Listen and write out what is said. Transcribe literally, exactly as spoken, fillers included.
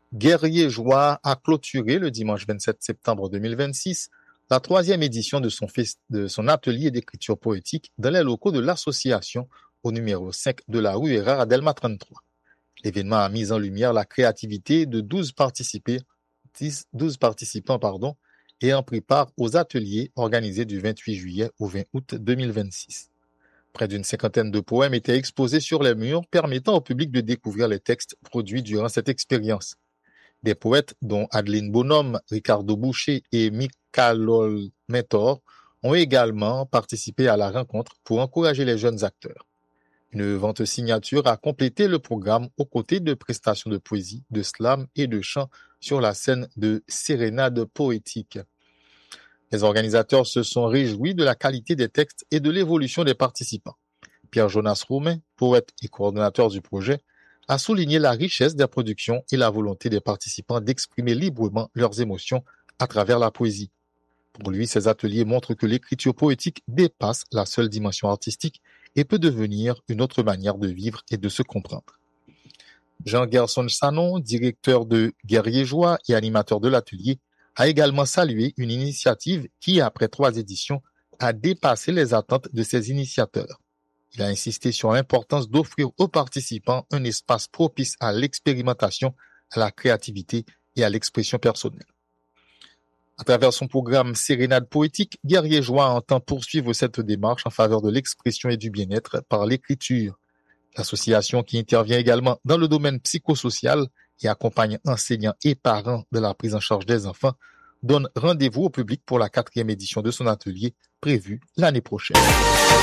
Guerrier Joie a clôturé le dimanche vingt-sept septembre deux mille vingt-six la troisième édition de son, fest- de son atelier d'écriture poétique dans les locaux de l'association au numéro cinq de la rue Erard à Delma trente-trois. L'événement a mis en lumière la créativité de douze participés, dix, douze participants pardon, ayant pris part aux ateliers organisés du vingt-huit juillet au vingt août deux mille vingt-six. Près d'une cinquantaine de poèmes étaient exposés sur les murs, permettant au public de découvrir les textes produits durant cette expérience. Des poètes, dont Adeline Bonhomme, Ricardo Boucher et Michael Mentor, ont également participé à la rencontre pour encourager les jeunes acteurs. Une vente signature a complété le programme aux côtés de prestations de poésie, de slam et de chant sur la scène de sérénade poétique. Les organisateurs se sont réjouis de la qualité des textes et de l'évolution des participants. Pierre Jonas Roumain, poète et coordonnateur du projet, a souligné la richesse des productions et la volonté des participants d'exprimer librement leurs émotions à travers la poésie. Pour lui, ces ateliers montrent que l'écriture poétique dépasse la seule dimension artistique et peut devenir une autre manière de vivre et de se comprendre. Jean Gerson Sanon, directeur de Guerrier Joie et animateur de l'atelier, a également salué une initiative qui, après trois éditions, a dépassé les attentes de ses initiateurs. Il a insisté sur l'importance d'offrir aux participants un espace propice à l'expérimentation, à la créativité et à l'expression personnelle. À travers son programme Sérénade poétique, Guerrier Joie entend poursuivre cette démarche en faveur de l'expression et du bien-être par l'écriture. L'association, qui intervient également dans le domaine psychosocial et accompagne enseignants et parents de la prise en charge des enfants, donne rendez-vous au public pour la quatrième édition de son atelier prévue l'année prochaine.